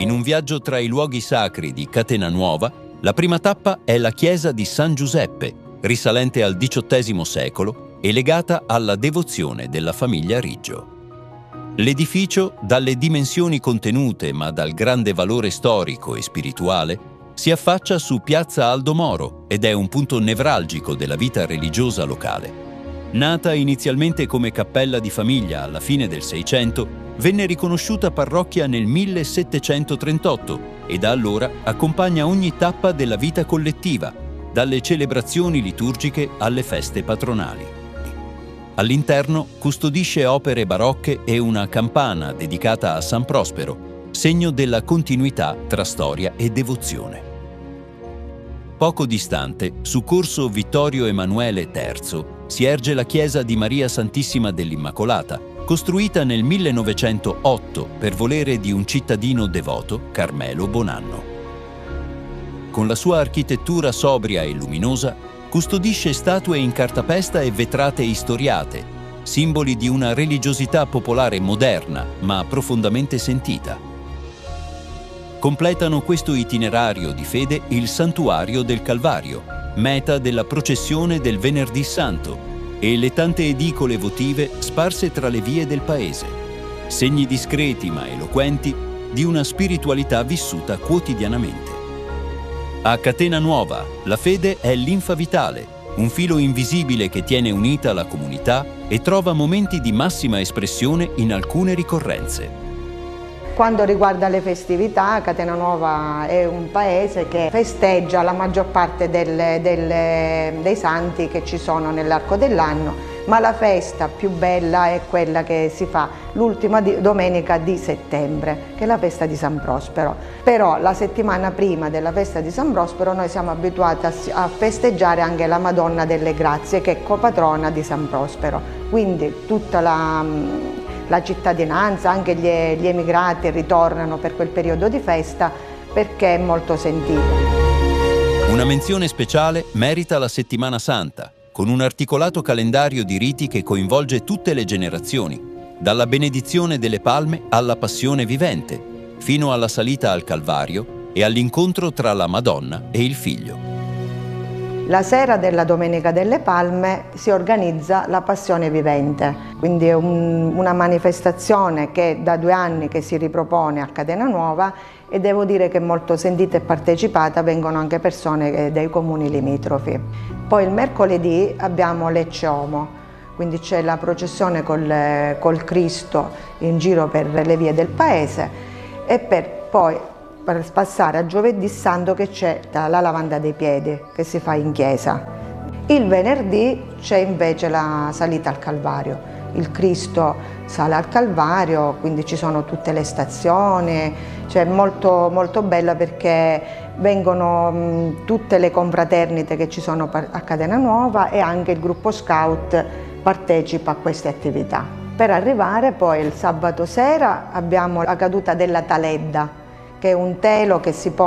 In un viaggio tra i luoghi sacri di Catenanuova, la prima tappa è la chiesa di San Giuseppe, risalente al XVIII secolo e legata alla devozione della famiglia Riggio. L'edificio, dalle dimensioni contenute ma dal grande valore storico e spirituale, si affaccia su Piazza Aldo Moro ed è un punto nevralgico della vita religiosa locale. Nata inizialmente come cappella di famiglia alla fine del Seicento, venne riconosciuta parrocchia nel 1738 e da allora accompagna ogni tappa della vita collettiva, dalle celebrazioni liturgiche alle feste patronali. All'interno custodisce opere barocche e una campana dedicata a San Prospero, segno della continuità tra storia e devozione. Poco distante, su corso Vittorio Emanuele III, si erge la chiesa di Maria Santissima dell'Immacolata, costruita nel 1908 per volere di un cittadino devoto, Carmelo Bonanno. Con la sua architettura sobria e luminosa, custodisce statue in cartapesta e vetrate istoriate, simboli di una religiosità popolare moderna, ma profondamente sentita. Completano questo itinerario di fede il Santuario del Calvario, meta della processione del Venerdì Santo, e le tante edicole votive sparse tra le vie del paese, segni discreti ma eloquenti di una spiritualità vissuta quotidianamente. A Catenanuova la fede è linfa vitale, un filo invisibile che tiene unita la comunità e trova momenti di massima espressione in alcune ricorrenze. Quando riguarda le festività, Catenanuova è un paese che festeggia la maggior parte dei santi che ci sono nell'arco dell'anno, ma la festa più bella è quella che si fa l'ultima domenica di settembre, che è la festa di San Prospero. Però la settimana prima della festa di San Prospero noi siamo abituati a festeggiare anche la Madonna delle Grazie, che è copatrona di San Prospero. Quindi tutta la cittadinanza, anche gli emigrati ritornano per quel periodo di festa perché è molto sentita. Una menzione speciale merita la Settimana Santa, con un articolato calendario di riti che coinvolge tutte le generazioni, dalla benedizione delle palme alla passione vivente, fino alla salita al Calvario e all'incontro tra la Madonna e il Figlio. La sera della Domenica delle Palme si organizza la Passione Vivente, quindi è una manifestazione che da 2 anni che si ripropone a Catenanuova e devo dire che è molto sentita e partecipata, vengono anche persone dei comuni limitrofi. Poi il mercoledì abbiamo Lecce Omo, quindi c'è la processione col Cristo in giro per le vie del paese e per passare a Giovedì Santo che c'è la lavanda dei piedi che si fa in chiesa. Il venerdì c'è invece la salita al Calvario. Il Cristo sale al Calvario, quindi ci sono tutte le stazioni, cioè molto, molto bella perché vengono tutte le confraternite che ci sono a Catenanuova e anche il gruppo scout partecipa a queste attività. Per arrivare poi il sabato sera abbiamo la caduta della Taledda, che è un telo che si pone